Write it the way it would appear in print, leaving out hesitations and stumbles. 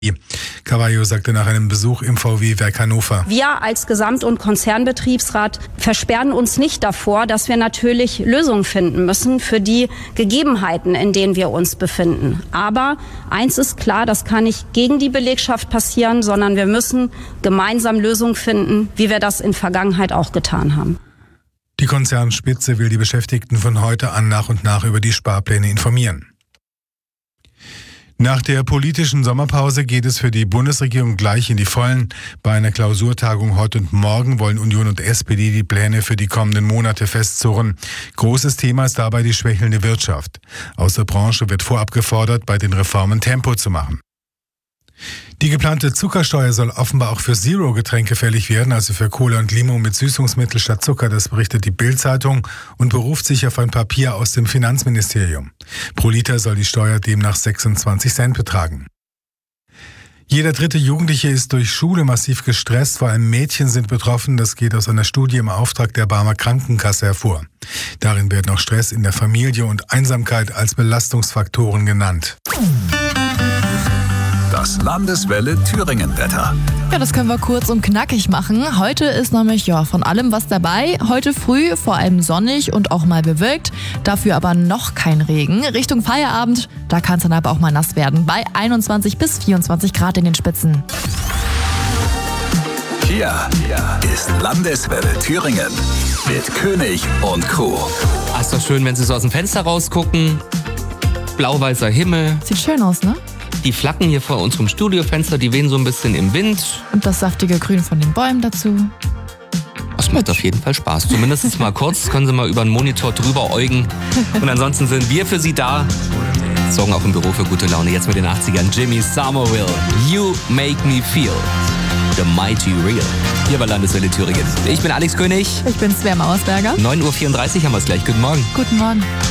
Carvalho sagte nach einem Besuch im VW-Werk Hannover. Wir als Gesamt- und Konzernbetriebsrat versperren uns nicht davor, dass wir natürlich Lösungen finden müssen für die Gegebenheiten, in denen wir uns befinden. Aber eins ist klar, das kann nicht gegen die Belegschaft passieren, sondern wir müssen gemeinsam Lösungen finden, wie wir das in Vergangenheit auch getan haben. Die Konzernspitze will die Beschäftigten von heute an nach und nach über die Sparpläne informieren. Nach der politischen Sommerpause geht es für die Bundesregierung gleich in die Vollen. Bei einer Klausurtagung heute und morgen wollen Union und SPD die Pläne für die kommenden Monate festzurren. Großes Thema ist dabei die schwächelnde Wirtschaft. Aus der Branche wird vorab gefordert, bei den Reformen Tempo zu machen. Die geplante Zuckersteuer soll offenbar auch für Zero-Getränke fällig werden, also für Cola und Limo mit Süßungsmittel statt Zucker. Das berichtet die Bild-Zeitung und beruft sich auf ein Papier aus dem Finanzministerium. Pro Liter soll die Steuer demnach 26 Cent betragen. Jeder dritte Jugendliche ist durch Schule massiv gestresst, vor allem Mädchen sind betroffen. Das geht aus einer Studie im Auftrag der Barmer Krankenkasse hervor. Darin werden auch Stress in der Familie und Einsamkeit als Belastungsfaktoren genannt. Das Landeswelle Thüringen-Wetter. Ja, das können wir kurz und knackig machen. Heute ist nämlich von allem was dabei. Heute früh vor allem sonnig und auch mal bewölkt. Dafür aber noch kein Regen. Richtung Feierabend, da kann es dann aber auch mal nass werden. Bei 21 bis 24 Grad in den Spitzen. Hier ist Landeswelle Thüringen mit König und Crew. Ach, ist doch schön, wenn Sie so aus dem Fenster rausgucken. Blau-weißer Himmel. Sieht schön aus, ne? Die Flaggen hier vor unserem Studiofenster, die wehen so ein bisschen im Wind. Und das saftige Grün von den Bäumen dazu. Das macht auf jeden Fall Spaß. Zumindest mal kurz, können Sie mal über den Monitor drüber äugen. Und ansonsten sind wir für Sie da. Sorgen auch im Büro für gute Laune. Jetzt mit den 80ern. Jimmy Somerville. You make me feel the mighty real. Hier bei Landeswelle Thüringen. Ich bin Alex König. Ich bin Svea Mauersberger. 9.34 Uhr haben wir es gleich. Guten Morgen. Guten Morgen.